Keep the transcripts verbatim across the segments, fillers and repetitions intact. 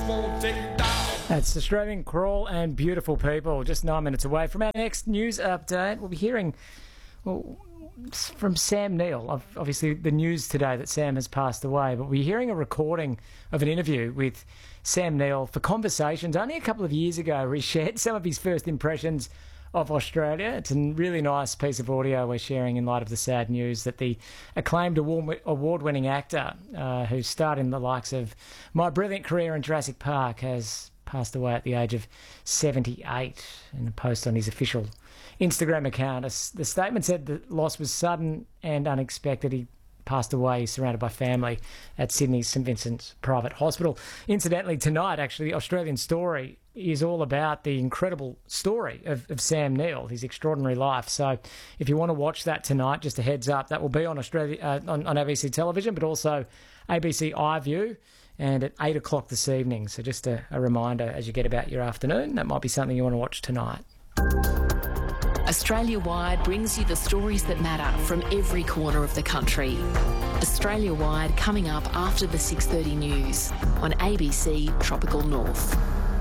won't take you down. That's Australian Crawl and Beautiful People, just nine minutes away from our next news update. We'll be hearing well, from Sam Neill. Obviously, the news today that Sam has passed away, but we're hearing a recording of an interview with Sam Neill for Conversations only a couple of years ago, where he shared some of his first impressions of Australia. It's a really nice piece of audio we're sharing in light of the sad news that the acclaimed award-winning actor uh, who starred in the likes of My Brilliant Career in Jurassic Park has passed away at the age of seventy-eight. In a post on his official Instagram account, the statement said the loss was sudden and unexpected. He passed away surrounded by family at Sydney's St Vincent's Private Hospital. Incidentally, tonight, actually, Australian Story is all about the incredible story of, of Sam Neill, his extraordinary life. So if you want to watch that tonight, just a heads up, that will be on Australia uh, on, on A B C television, but also A B C iView, and at eight o'clock this evening. So just a, a reminder as you get about your afternoon, that might be something you want to watch tonight. Australia-wide brings you the stories that matter from every corner of the country. Australia-wide coming up after the six thirty news on A B C Tropical North.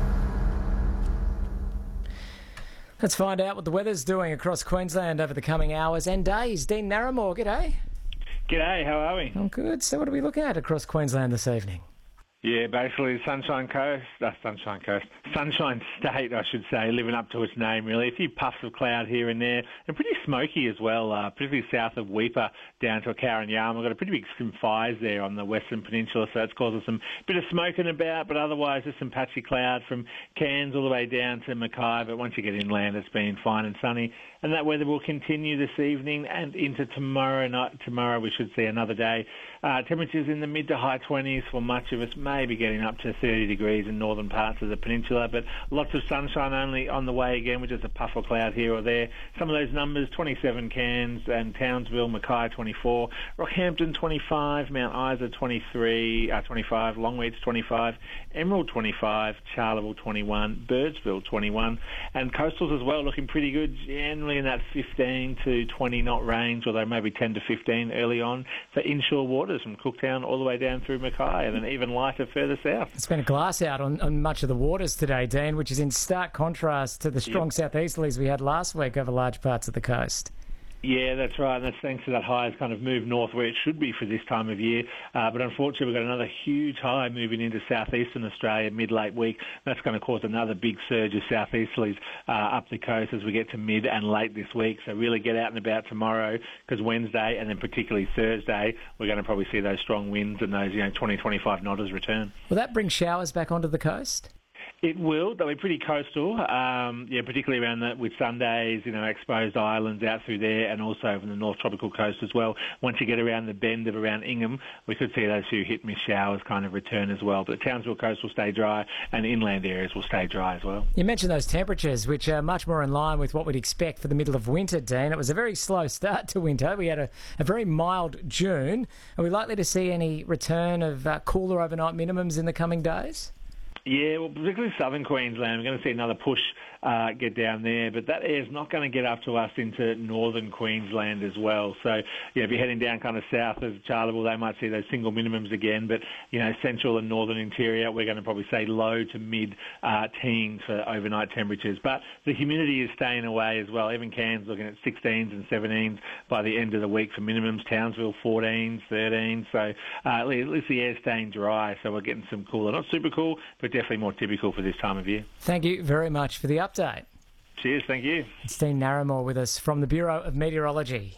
Let's find out what the weather's doing across Queensland over the coming hours and days. Dean Narramore, g'day. G'day, how are we? I'm good. So what are we looking at across Queensland this evening? Yeah, basically Sunshine Coast, uh, Sunshine Coast, Sunshine State, I should say, living up to its name, really. A few puffs of cloud here and there, and pretty smoky as well, uh, particularly south of Weipa down to Carrinyarm. We've got a pretty big some fires there on the Western Peninsula, so it's causing some bit of smoking about, but otherwise just some patchy cloud from Cairns all the way down to Mackay. But once you get inland, it's been fine and sunny, and that weather will continue this evening and into tomorrow night. Tomorrow we should see another day. Uh, temperatures in the mid to high twenties for much of us, maybe getting up to thirty degrees in northern parts of the peninsula, but lots of sunshine only on the way again, with just a puff of cloud here or there. Some of those numbers, twenty-seven Cairns and Townsville, Mackay twenty-four, Rockhampton twenty-five, Mount Isa twenty-three, uh, twenty-five, Longreach twenty-five, Emerald twenty-five, Charleville twenty-one, Birdsville twenty-one, and coastals as well looking pretty good, generally in that fifteen to twenty knot range, although maybe ten to fifteen early on for inshore waters from Cooktown all the way down through Mackay, and then even lighter further south. It's been a glass out on, on much of the waters today, Dean, which is in stark contrast to the strong yep. southeasterlies we had last week over large parts of the coast. Yeah, that's right, and that's thanks to that high has kind of moved north where it should be for this time of year. Uh, but unfortunately, we've got another huge high moving into southeastern Australia mid-late week. That's going to cause another big surge of southeasterlies uh, up the coast as we get to mid and late this week. So really get out and about tomorrow, because Wednesday and then particularly Thursday, we're going to probably see those strong winds and those, you know, twenty, twenty-five knotters return. Will that bring showers back onto the coast? It will. They'll be pretty coastal, um, yeah, particularly around the, with Sundays, you know, exposed islands out through there, and also from the North Tropical Coast as well. Once you get around the bend of around Ingham, we could see those few hit-miss showers kind of return as well. But the Townsville coast will stay dry, and inland areas will stay dry as well. You mentioned those temperatures, which are much more in line with what we'd expect for the middle of winter, Dean. It was a very slow start to winter. We had a, a very mild June. Are we likely to see any return of uh, cooler overnight minimums in the coming days? Yeah, well, particularly southern Queensland, we're going to see another push uh, get down there, but that air is not going to get up to us into northern Queensland as well. So, yeah, if you're heading down kind of south of Charleville, they might see those single minimums again, but, you know, central and northern interior, we're going to probably say low to mid uh, teens for overnight temperatures. But the humidity is staying away as well. Even Cairns looking at sixteens and seventeens by the end of the week for minimums. Townsville fourteens, thirteens. So uh, at least the air's staying dry, so we're getting some cooler. Not super cool, but definitely more typical for this time of year. Thank you very much for the update. Cheers, thank you. It's Dean Narramore with us from the Bureau of Meteorology.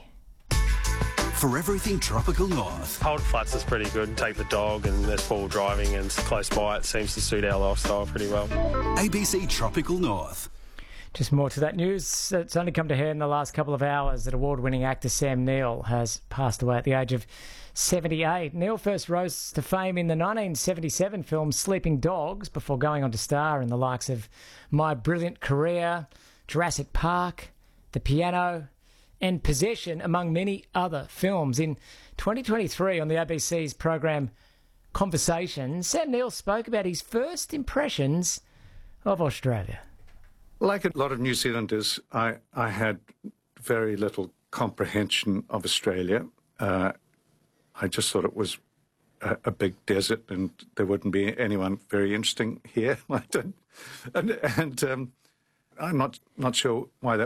For everything Tropical North. Cold flats is pretty good. Take the dog and there's four-wheel driving and it's close by. It seems to suit our lifestyle pretty well. A B C Tropical North. Just more to that news. It's only come to head in the last couple of hours that award-winning actor Sam Neill has passed away at the age of seventy-eight. Neill first rose to fame in the nineteen seventy-seven film Sleeping Dogs before going on to star in the likes of My Brilliant Career, Jurassic Park, The Piano, and Possession, among many other films. In twenty twenty-three, on the A B C's program Conversations, Sam Neill spoke about his first impressions of Australia. Like a lot of New Zealanders, I, I had very little comprehension of Australia. Uh, I just thought it was a, a big desert and there wouldn't be anyone very interesting here. I don't, and and um, I'm not not sure why that